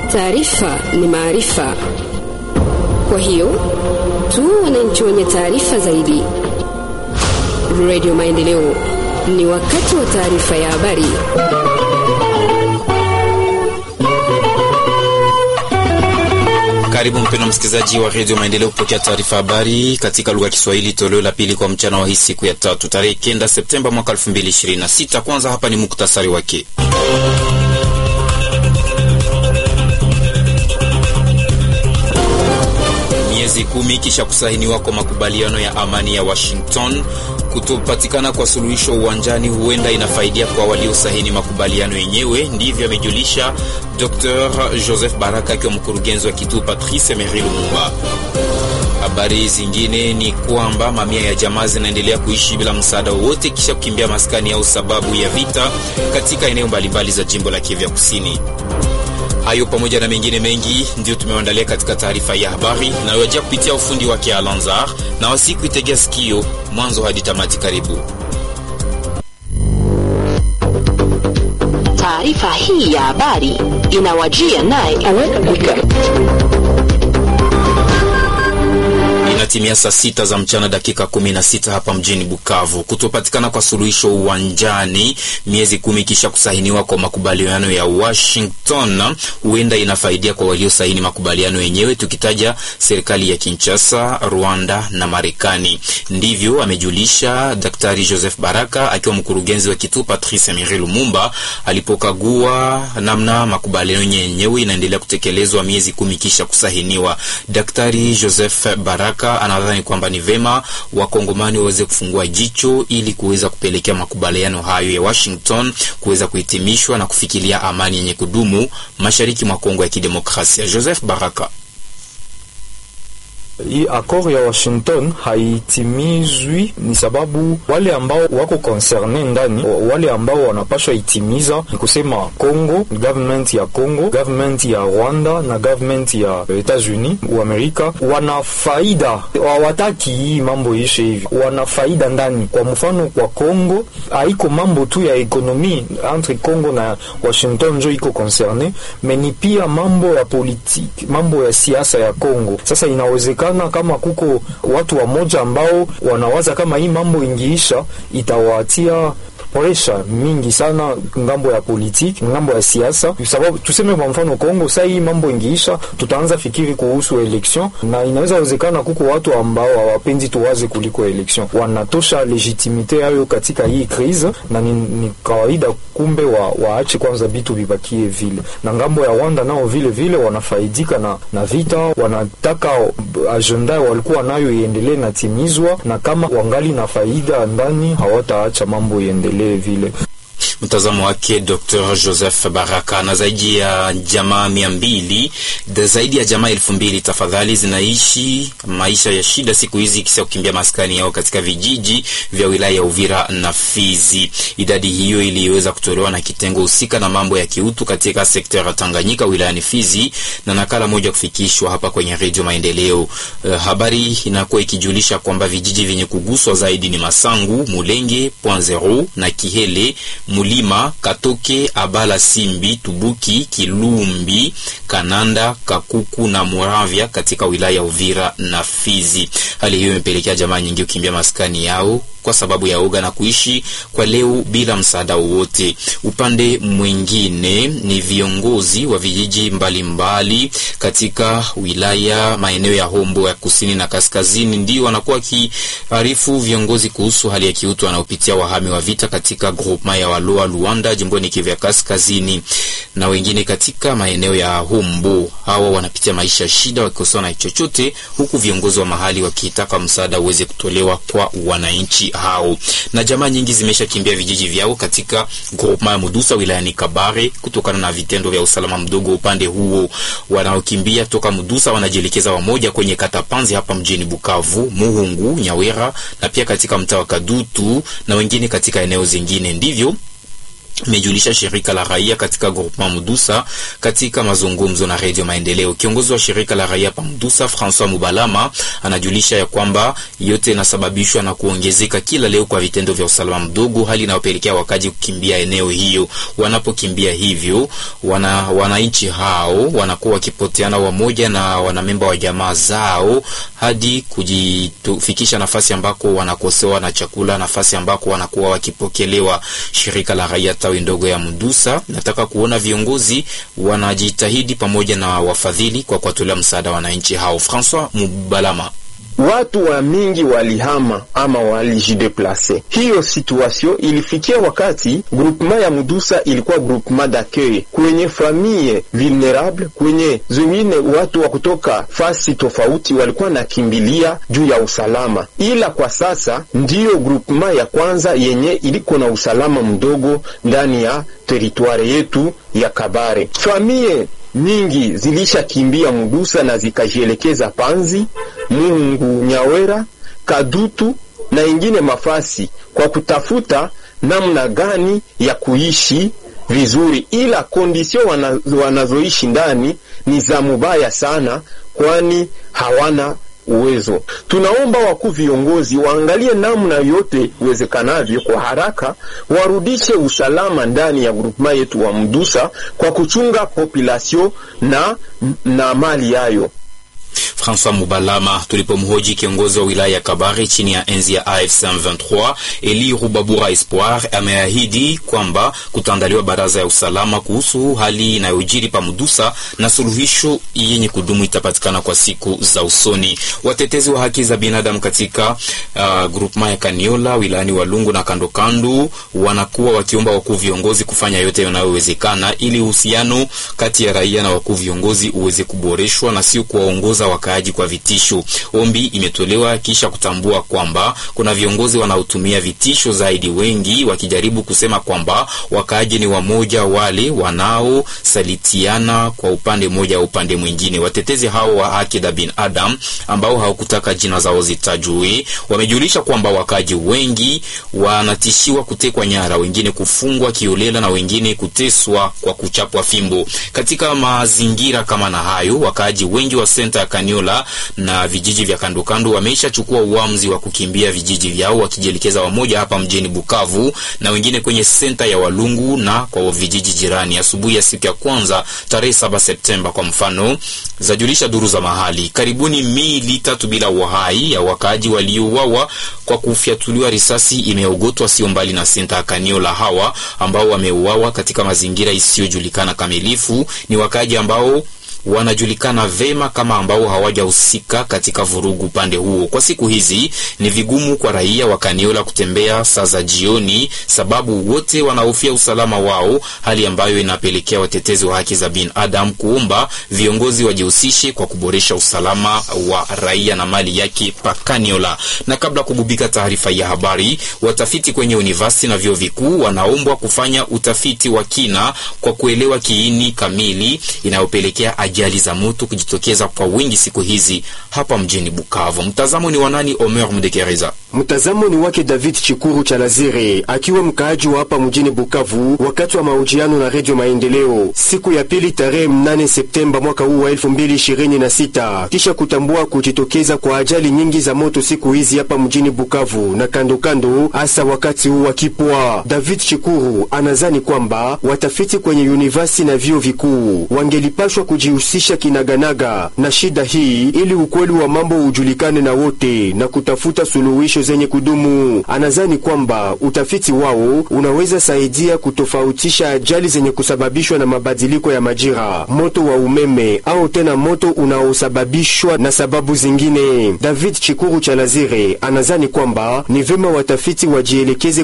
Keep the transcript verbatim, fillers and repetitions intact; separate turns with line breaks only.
Taarifa ni maarifa. Kwa hiyo tu wananchi wenye taarifa zaidi. Radio Maendeleo, ni wakati wa taarifa ya habari.
Karibu mpendwa msikilizaji wa Radio Maendeleo kupokea taarifa habari katika lugha ya Kiswahili, toleo la pili kwa mchana wa hii siku ya tatu tarehe kenda Septemba mwaka elfu mbili ishirini na sita. Kwanza hapa ni muktasari wake. Miezi kumi kisha kusainiwa kwa makubaliano ya amani ya Washington, kutopatikana kwa suluhisho uwanjani huenda inafaidia kwa waliosahini makubaliano yenyewe, ndivyo amejulisha Docteur Joseph Baraka akiwa mkurugenzi wa kituo Patrice Emery Lumumba. Habari zingine ni kwamba mamia ya jamaa zinaendelea kuishi bila msaada wowote kisha kukimbia maskani yao sababu ya vita katika eneo mbalimbali za jimbo la Kivu Kusini. Hayo pamoja na mengine mengi ndio tumewaandalia katika taarifa ya habari na yajia kupitia ufundi wake Alanzar, na wasiku itegea sikio mwanzo hadi tamati. Karibu.
Taarifa hii ya habari inawajia naye
Inatimia saa sita za mchana dakika kumi na sita hapa mjini Bukavu. Kutopatikana kwa suluhisho uwanjani miezi kumi kisha kusahiniwa kwa makubaliano ya Washington huenda inafaidia kwa waliosaini makubaliano yenyewe, tukitaja serikali ya Kinshasa, Rwanda na Marekani. Ndivyo amejulisha Daktari Joseph Baraka akiwa mkurugenzi wa kituo Patrice Emery Lumumba alipokagua namna makubaliano yenyewe inaendelea kutekelezwa miezi kumi kisha kusahiniwa. Daktari Joseph Baraka anadhani kwamba ni vema wakongomani waweze kufungua jicho ili kuweza kupelekea makubaliano hayo ya Washington kuweza kuhitimishwa na kufikiria amani yenye kudumu mashariki mwa Kongo ya Kidemokrasia. Joseph Baraka:
hii accord ya Washington haitimizwi ni sababu wale ambao wako concerne ndani, wale ambao wanapaswa itimiza ni kusema Congo, government ya Congo, government ya Rwanda na government ya Etats-Unis wa Amerika. Wana faida, hawataki hii mambo ishe hivi, wana faida ndani. Kwa mfano kwa Congo haiko mambo tu ya ekonomi entre Congo na Washington njo iko concerne, meni pia mambo ya politiki, mambo ya siasa ya Congo. Sasa inawezekana kama kuko watu wa moja ambao wanawaza kama hii mambo ingiisha itawatia pressure mingi sana ngambo ya politiki, ngambo ya siasa. Sababu tuseme kwa mfano Kongo, sasa hii mambo ingiisha tutaanza fikiri kuhusu election, na inaweza wezekana kuko watu ambao hawapendi tuwaze kuliko election, wanatosha legitimite yao katika hii crise, na ni, ni kawaida kumbe wa waache kwanza vitu vibakie vile. Na ngambo ya Rwanda nao vile vile wanafaidika na na vita, wanataka agenda walikuwa nayo iendelee na timizwa, na kama wangali na faida ndani hawataacha mambo iendelee vile.
Mtazamo wake Docteur Joseph Baraka. Na zaidi ya jamaa mia mbili, zaidi ya jamaa elfu mbili tafadhali zinaishi maisha ya shida siku hizi kisha kukimbia maskani yao katika vijiji vya wilaya ya Uvira na Fizi. Idadi hiyo iliweza kutolewa na kitengo husika na mambo ya kiutu katika sekta ya Tanganyika wilayani Fizi, na nakala moja kufikishwa hapa kwenye Radio Maendeleo. Uh, habari inakuwa ikijulisha kwamba vijiji vyenye kuguswa zaidi ni Masangu, Mulenge, Point Zero na Kihele, Mulima, Katoke, Abala, Simbi, Tubuki, Kilumbi, Kananda, Kakuku na Muravya katika wilaya ya Uvira na Fizi. Hali hiyo imepelekea jamaa nyingi kukimbia maskani yao kwa sababu ya oga na kuishi kwa leo bila msaada wowote. Upande mwingine ni viongozi wa vijiji mbalimbali mbali katika wilaya maeneo ya Hombo ya kusini na kaskazini ndio wanakuwa kiarifu viongozi kuhusu hali ya kiutu wanaopitia wahami wa vita katika groupema ya Walua Luanda jimboni Kivu Kaskazini, na wengine katika maeneo ya Hombo. Hawa wanapitia maisha shida wakikosa na chochote, huku viongozi wa mahali wakitaka msaada uweze kutolewa kwa wananchi hao. Na jamaa nyingi zimeshakimbia vijiji vyao katika groupema ya Mudusa wilayani Kabare kutokana na vitendo vya usalama mdogo upande huo. Wanaokimbia toka Mudusa wanajielekeza wamoja kwenye Katapanzi hapa mjini Bukavu, Muhungu, Nyawera na pia katika mtaa wa Kadutu na wengine katika eneo zingine. Ndivyo mejulisha shirika la raia katika groupement Mudusa katika mazungumzo na Radio Maendeleo. Kiongozi wa shirika la raia pa Mudusa, François Mubalama, anajulisha ya kwamba yote inasababishwa na kuongezeka kila leo kwa vitendo vya usalama mdogo, hali inayopelekea wakaji kukimbia eneo hiyo. Wanapokimbia hivyo, wana wananchi hao wanakuwa wakipoteana wamoja na wanamemba wa jamaa zao hadi kujifikisha nafasi ambako wanakosewa na chakula, nafasi ambako wanakuwa wakipokelewa. Shirika la raia tawi ndogo ya Mudusa nataka kuona viongozi wanajitahidi pamoja na wafadhili kwa kuwatolea msaada wananchi hao. François Mubalama:
watu wa mingi walihama ama walijideplace. Hiyo situation ilifikia wakati groupement ya Mudusa ilikuwa groupement d'accueil kwenye famille vulnerable, kwenye zingine watu wa kutoka fasi tofauti walikuwa nakimbilia juu ya usalama. Ila kwa sasa ndiyo groupement ya kwanza yenye iliko na usalama mdogo ndani ya territoire yetu ya Kabare. Famille nyingi zilisha kimbia Mudusa na zikajielekeza Panzi, Mungu, Nyawera, Kadutu na ingine mafasi kwa kutafuta namna gani ya kuishi vizuri, ila kondisio wana, wanazoishi ndani ni za mubaya sana, kwani hawana uwezo. Tunaomba wakuu viongozi waangalie namna yote uwezekanavyo kwa haraka warudishe usalama ndani ya groupement yetu wa Mudusa kwa kuchunga population na na mali yayo.
François Mubalama. Tulipomhoji kiongozi wa wilaya ya Kabare chini ya enzi ya A F C M vingt-trois, Eli Rubabura Espoir, ameahidi kwamba kutaandaliwa baraza ya usalama kuhusu hali inayojiri pa Mudusa na suluhisho yenye kudumu itapatikana kwa siku za usoni. Watetezi wa haki za binadamu katika uh, groupement ya Kaniola wilayani Walungu na kando kando wanakuwa wakiomba wakuu viongozi kufanya yote yanayowezekana ili uhusiano kati ya raia na wakuu viongozi uweze kuboreshwa na sio kuwaongoza wakaaji kwa vitisho. Ombi imetolewa kisha kutambua kwamba kuna viongozi wanaotumia vitisho zaidi, wengi wakijaribu kusema kwamba wakaaji ni wamoja wale wanaosalitiana kwa upande mmoja au upande mwingine. Watetezi hao wa haki za binadamu ambao hawakutaka jina zao zitajwe wamejulisha kwamba wakaaji wengi wanatishiwa kutekwa nyara, wengine kufungwa kiolela na wengine kuteswa kwa kuchapwa fimbo. Katika mazingira kama na hayo, wakaaji wengi wa senta ya Kaniola na vijiji vya kando kando wameisha chukua uamuzi wa kukimbia vijiji vyao wakijielekeza wamoja hapa mjini Bukavu na wengine kwenye senta ya Walungu na kwa vijiji jirani. Asubuhi ya siku ya kwanza tarehe saba Septemba kwa mfano, zajulisha duru za mahali, karibuni miili tatu bila uhai ya wakaaji waliouawa kwa kufyatuliwa risasi imeogotwa sio mbali na senta ya Kaniola. Hawa ambao wameuawa katika mazingira isiyojulikana kamilifu ni wakaaji ambao wanajulikana vema kama ambao hawajahusika katika vurugu pande huo. Kwa siku hizi ni vigumu kwa raia wa Kaniola kutembea saa za jioni, sababu wote wanahofia usalama wao, hali ambayo inapelekea watetezi wa haki za binadamu kuomba viongozi wajihusishe kwa kuboresha usalama wa raia na mali yake pa Kaniola. Na kabla kugubika taarifa ya habari, watafiti kwenye university na vyuo vikuu wanaombwa kufanya utafiti wa kina kwa kuelewa kiini kamili inayopelekea ajali za moto kujitokeza kwa wingi siku hizi hapa mjini Bukavu. Mtazamo ni wanani? Omer Mdekereza.
Mtazamo ni wake David Chikuru Chalazire, akiwa mkaaji wa hapa mjini Bukavu, wakati wa mahojiano na Radio Maendeleo siku ya pili tarehe mnane Septemba mwaka huu wa elfu mbili ishirini na sita, kisha kutambua kujitokeza kwa ajali nyingi za moto siku hizi hapa mjini Bukavu na kando kando, hasa wakati huu wa kipwa. David Chikuru anazani kwamba watafiti kwenye university na vyuo vikuu wangelipashwa kujihusisha kinaganaga na shida hii ili ukweli wa mambo ujulikane na wote na kutafuta suluhisho zenye kudumu. Anazani kwamba utafiti wao unaweza saidia kutofautisha ajali zenye kusababishwa na mabadiliko ya majira, moto wa umeme au tena moto unaosababishwa na sababu zingine. David Chikuru Chalazire anazani kwamba ni vema watafiti wajielekeze